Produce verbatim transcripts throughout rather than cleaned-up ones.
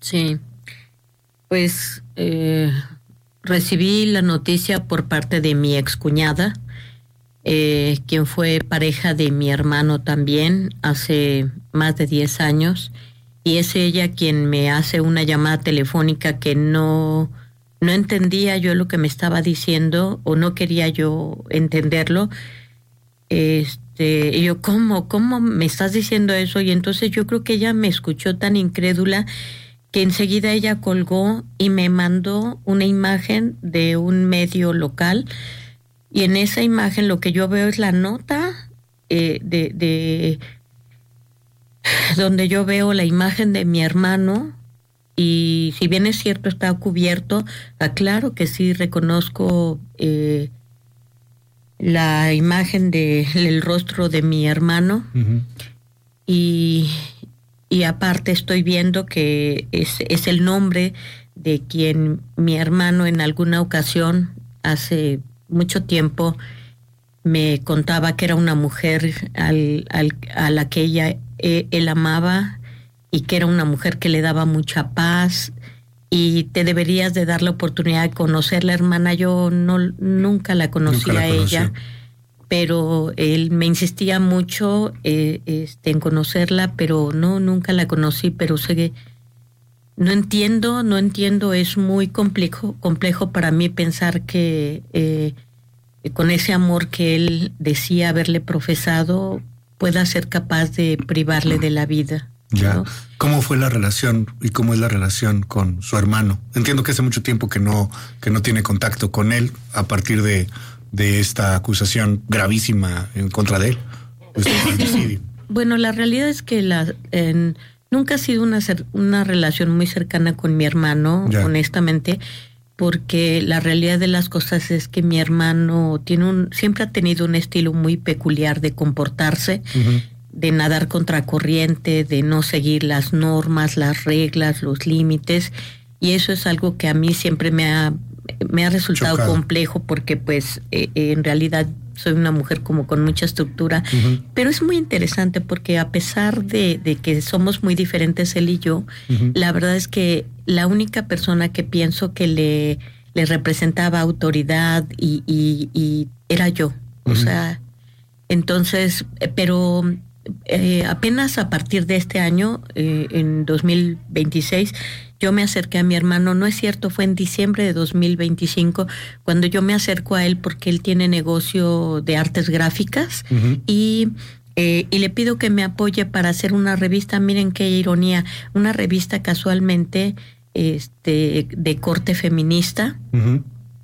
Sí, pues eh, recibí la noticia por parte de mi excuñada, eh, quien fue pareja de mi hermano también hace más de diez años, y es ella quien me hace una llamada telefónica que no, no entendía yo lo que me estaba diciendo, o no quería yo entenderlo. Este, y yo, ¿cómo? ¿Cómo me estás diciendo eso? Y entonces yo creo que ella me escuchó tan incrédula que enseguida ella colgó y me mandó una imagen de un medio local, y en esa imagen lo que yo veo es la nota eh, de, de donde yo veo la imagen de mi hermano, y si bien es cierto está cubierto, aclaro que sí reconozco eh, la imagen de el rostro de mi hermano. Uh-huh. y y aparte estoy viendo que es, es el nombre de quien mi hermano en alguna ocasión, hace mucho tiempo, me contaba que era una mujer al, al, a la que ella, eh, él amaba, y que era una mujer que le daba mucha paz, y te deberías de dar la oportunidad de conocerla, hermana. Yo no, nunca la conocí a ella, pero él me insistía mucho eh, este, en conocerla, pero no, nunca la conocí, pero sé que no entiendo, no entiendo, es muy complejo, complejo para mí pensar que eh, con ese amor que él decía haberle profesado, pueda ser capaz de privarle de la vida. Ya. ¿No? ¿Cómo fue la relación y cómo es la relación con su hermano? Entiendo que hace mucho tiempo que no, que no tiene contacto con él a partir de, de esta acusación gravísima en contra de él. Este bueno, la realidad es que la, en, nunca ha sido una, una relación muy cercana con mi hermano, ya. honestamente, porque la realidad de las cosas es que mi hermano tiene un, siempre ha tenido un estilo muy peculiar de comportarse, uh-huh. de nadar contracorriente, de no seguir las normas, las reglas, los límites, y eso es algo que a mí siempre me ha, me ha resultado Chocado. complejo, porque pues eh, en realidad soy una mujer como con mucha estructura, uh-huh. pero es muy interesante porque a pesar de, de que somos muy diferentes él y yo, uh-huh. la verdad es que la única persona que pienso que le, le representaba autoridad y, y, y era yo, uh-huh. o sea, entonces, pero eh, apenas a partir de este año, eh, en dos mil veintiséis, yo me acerqué a mi hermano, no es cierto, fue en diciembre de dos mil veinticinco, cuando yo me acerco a él porque él tiene negocio de artes gráficas, uh-huh. y, eh, y le pido que me apoye para hacer una revista. Miren qué ironía, una revista casualmente este, de corte feminista, uh-huh.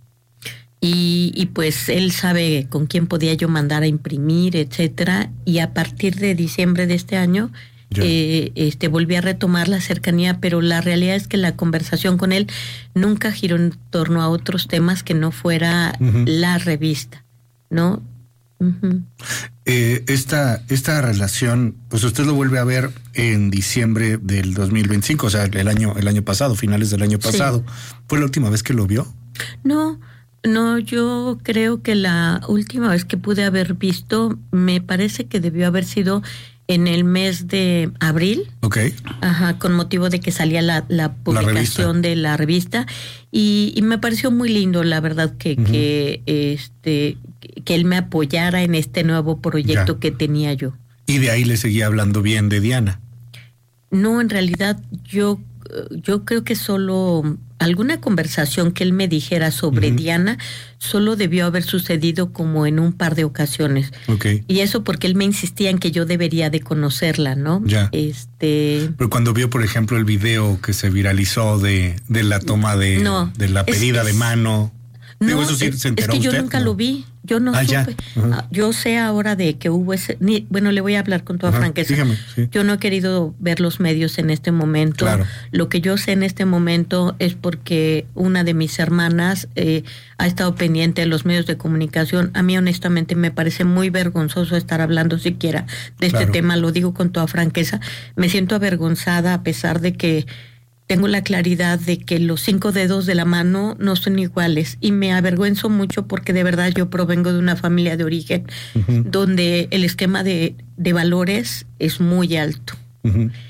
y, y pues él sabe con quién podía yo mandar a imprimir, etcétera, y a partir de diciembre de este año Eh, este, volví a retomar la cercanía, pero la realidad es que la conversación con él nunca giró en torno a otros temas que no fuera uh-huh. la revista, ¿no? Uh-huh. Eh, esta, esta relación, pues usted lo vuelve a ver en diciembre del dos mil veinticinco, o sea, el año, el año pasado, finales del año pasado. Sí. ¿Fue la última vez que lo vio? No, no, yo creo que la última vez que pude haber visto, me parece que debió haber sido en el mes de abril, okay. ajá, con motivo de que salía la, la publicación la de la revista, y, y me pareció muy lindo, la verdad, que, uh-huh. que este que él me apoyara en este nuevo proyecto ya. que tenía yo. ¿Y de ahí le seguía hablando bien de Diana? No, en realidad yo yo creo que solo alguna conversación que él me dijera sobre uh-huh. Diana solo debió haber sucedido como en un par de ocasiones. Okay. Y eso porque él me insistía en que yo debería de conocerla, ¿no? Ya. Este. Pero cuando vio, por ejemplo, el video que se viralizó de, de la toma de, no, de la pedida es, es, de mano. No, Digo, eso sí, es, ¿se enteró es que yo usted? nunca no. lo vi. Yo no ah, supe. Ya. Uh-huh. Yo sé ahora de que hubo ese... Ni, bueno, le voy a hablar con toda uh-huh. franqueza. Dígame, sí. Yo no he querido ver los medios en este momento. Claro. Lo que yo sé en este momento es porque una de mis hermanas eh, ha estado pendiente de los medios de comunicación. A mí, honestamente, me parece muy vergonzoso estar hablando siquiera de este claro. tema. Lo digo con toda franqueza. Me siento avergonzada a pesar de que tengo la claridad de que los cinco dedos de la mano no son iguales, y me avergüenzo mucho porque de verdad yo provengo de una familia de origen uh-huh. donde el esquema de, de valores es muy alto. Uh-huh.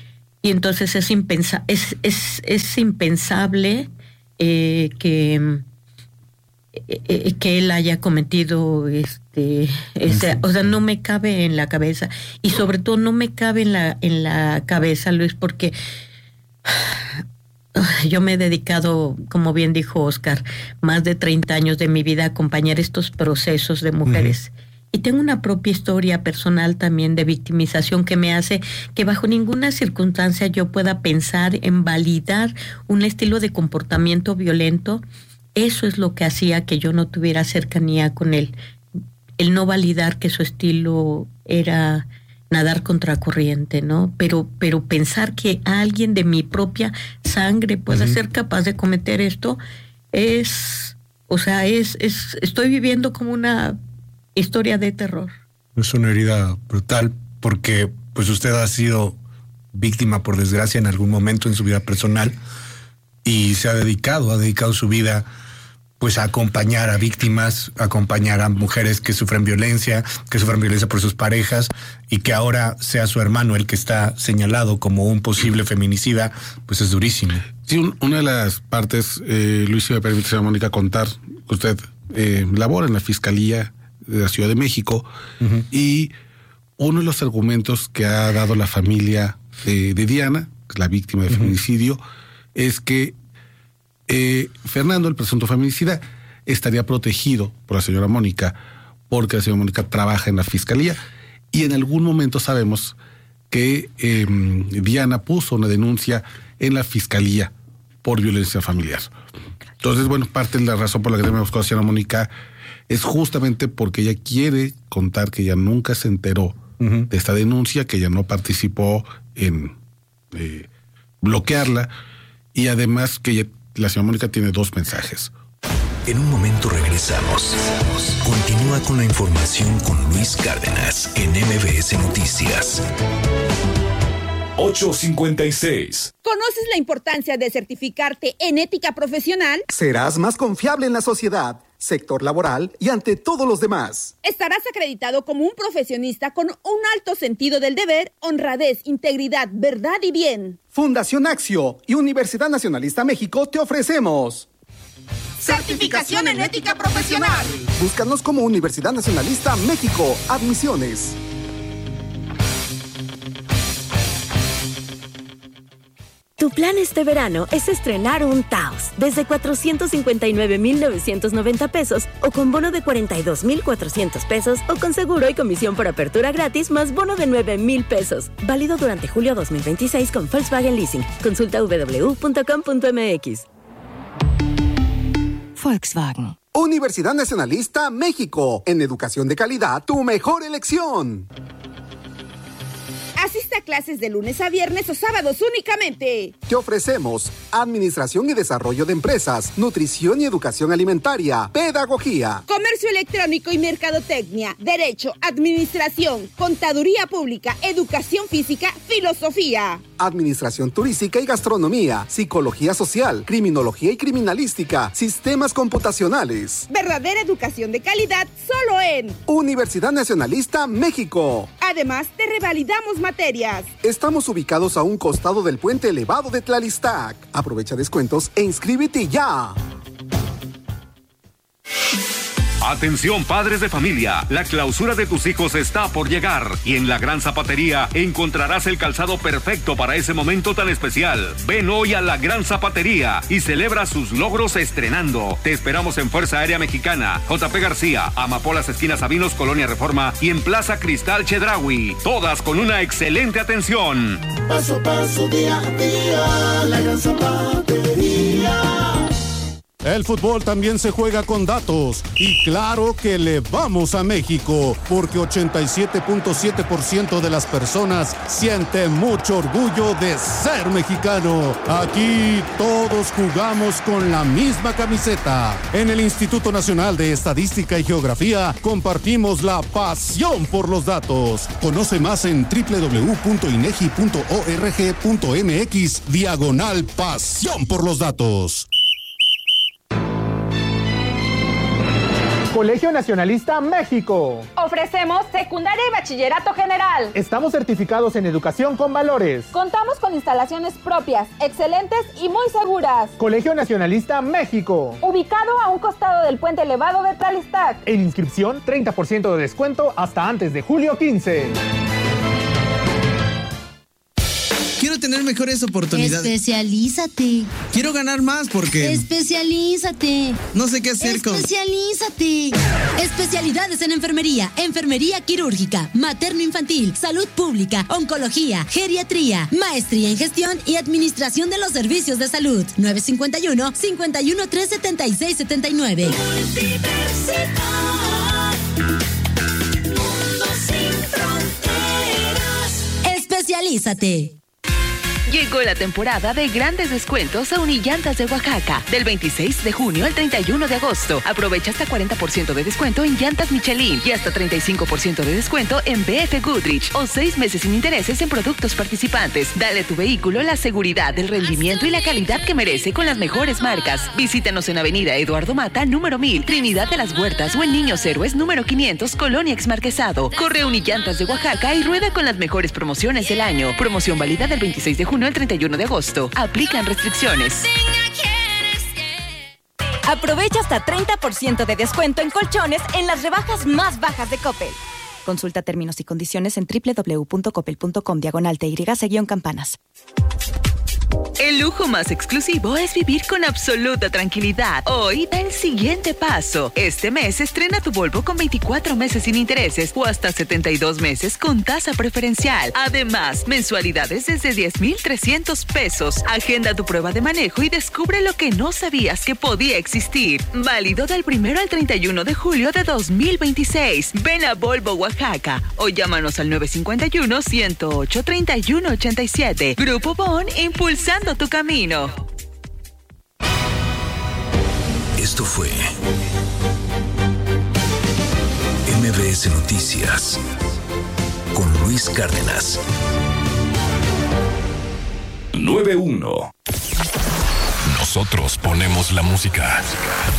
y entonces es impensa, es, es, es impensable eh, que, eh, que él haya cometido este, ese, o sea, no me cabe en la cabeza, y sobre todo no me cabe en la, en la cabeza, Luis, porque yo me he dedicado, como bien dijo Oscar, más de treinta años de mi vida a acompañar estos procesos de mujeres. Uh-huh. Y tengo una propia historia personal también de victimización que me hace que bajo ninguna circunstancia yo pueda pensar en validar un estilo de comportamiento violento. Eso es lo que hacía que yo no tuviera cercanía con él. El no validar que su estilo era nadar contracorriente, ¿no? Pero, pero pensar que alguien de mi propia sangre pueda uh-huh. ser capaz de cometer esto es, o sea, es, es, estoy viviendo como una historia de terror. Es una herida brutal porque, pues, usted ha sido víctima, por desgracia, en algún momento en su vida personal y se ha dedicado, ha dedicado su vida, pues, a acompañar a víctimas, a acompañar a mujeres que sufren violencia, que sufren violencia por sus parejas, y que ahora sea su hermano el que está señalado como un posible feminicida, pues es durísimo. Sí, un, una de las partes, eh, Luis, si me permite, señora Mónica, contar, usted eh, labora en la Fiscalía de la Ciudad de México, uh-huh. y uno de los argumentos que ha dado la familia de, de Diana, la víctima de uh-huh. feminicidio, es que Eh, Fernando, el presunto feminicida, estaría protegido por la señora Mónica, porque la señora Mónica trabaja en la Fiscalía, y en algún momento sabemos que eh, Diana puso una denuncia en la Fiscalía por violencia familiar. Entonces, bueno, parte de la razón por la que me buscó a la señora Mónica es justamente porque ella quiere contar que ella nunca se enteró uh-huh. de esta denuncia, que ella no participó en eh, bloquearla, y además que ella, la señora Mónica tiene dos mensajes. En un momento regresamos. Continúa con la información con Luis Cárdenas en M B S Noticias. ocho cincuenta y seis. ¿Conoces la importancia de certificarte en ética profesional? Serás más confiable en la sociedad, sector laboral y ante todos los demás. Estarás acreditado como un profesionista con un alto sentido del deber, honradez, integridad, verdad y bien. Fundación Axio y Universidad Nacionalista México te ofrecemos certificación en ética profesional. Búscanos como Universidad Nacionalista México. Admisiones. Tu plan este verano es estrenar un Taos desde cuatrocientos cincuenta y nueve mil novecientos noventa pesos o con bono de cuarenta y dos mil cuatrocientos pesos o con seguro y comisión por apertura gratis más bono de nueve mil pesos. Válido durante julio dos mil veintiséis con Volkswagen Leasing. Consulta w w w punto com punto m x. Volkswagen. Universidad Nacionalista México. En educación de calidad, tu mejor elección. Asiste a clases de lunes a viernes o sábados únicamente. Te ofrecemos Administración y Desarrollo de Empresas, Nutrición y Educación Alimentaria, Pedagogía, Comercio Electrónico y Mercadotecnia, Derecho, Administración, Contaduría Pública, Educación Física, Filosofía, Administración Turística y Gastronomía, Psicología Social, Criminología y Criminalística, Sistemas Computacionales. Verdadera educación de calidad solo en Universidad Nacionalista México. Además, te revalidamos materias. Estamos ubicados a un costado del puente elevado de Tlalistac. Aprovecha descuentos e inscríbete ya. Atención padres de familia, la clausura de tus hijos está por llegar y en la Gran Zapatería encontrarás el calzado perfecto para ese momento tan especial. Ven hoy a la Gran Zapatería y celebra sus logros estrenando. Te esperamos en Fuerza Aérea Mexicana, J P García, Amapolas Esquina Sabinos, Colonia Reforma y en Plaza Cristal Chedraui. Todas con una excelente atención. Paso a paso, día a día, la Gran Zapatería. El fútbol también se juega con datos y claro que le vamos a México porque ochenta y siete punto siete por ciento de las personas siente mucho orgullo de ser mexicano. Aquí todos jugamos con la misma camiseta. En el Instituto Nacional de Estadística y Geografía compartimos la pasión por los datos. Conoce más en w w w punto inegi punto org punto m x diagonal pasión por los datos. Colegio Nacionalista México. Ofrecemos secundaria y bachillerato general. Estamos certificados en educación con valores. Contamos con instalaciones propias, excelentes y muy seguras. Colegio Nacionalista México. Ubicado a un costado del puente elevado de Tlalistac. En inscripción, treinta por ciento de descuento hasta antes de julio quince. Quiero tener mejores oportunidades. Especialízate. Quiero ganar más porque... Especialízate. No sé qué hacer con... Especialízate. Especialidades en enfermería, enfermería quirúrgica, materno-infantil, salud pública, oncología, geriatría, maestría en gestión y administración de los servicios de salud. nueve cinco uno, cinco uno tres, siete seis siete nueve. Universidad. Mundo sin fronteras. Especialízate. Llegó la temporada de grandes descuentos a Unillantas de Oaxaca. Del veintiséis de junio al treinta y uno de agosto. Aprovecha hasta cuarenta por ciento de descuento en llantas Michelin y hasta treinta y cinco por ciento de descuento en B F Goodrich o seis meses sin intereses en productos participantes. Dale a tu vehículo la seguridad, el rendimiento y la calidad que merece con las mejores marcas. Visítanos en Avenida Eduardo Mata, número mil, Trinidad de las Huertas o en Niños Héroes, número quinientos, Colonia Exmarquesado. Corre a Unillantas de Oaxaca y rueda con las mejores promociones del año. Promoción válida del veintiséis de junio al treinta y uno de agosto. Aplican restricciones. Aprovecha hasta treinta por ciento de descuento en colchones en las rebajas más bajas de Coppel. Consulta términos y condiciones en doble u doble u doble u punto coppel punto com diagonal T Y guión campanas. El lujo más exclusivo es vivir con absoluta tranquilidad. Hoy da el siguiente paso. Este mes estrena tu Volvo con veinticuatro meses sin intereses o hasta setenta y dos meses con tasa preferencial. Además, mensualidades desde diez mil trescientos pesos. Agenda tu prueba de manejo y descubre lo que no sabías que podía existir. Válido del primero al treinta y uno de julio de dos mil veintiséis. Ven a Volvo Oaxaca o llámanos al nueve cinco uno, ciento ocho, treinta y uno ochenta y siete. Grupo Bon, impulsando tu camino. Esto fue M B S Noticias con Luis Cárdenas. nueve uno. Nosotros ponemos la música.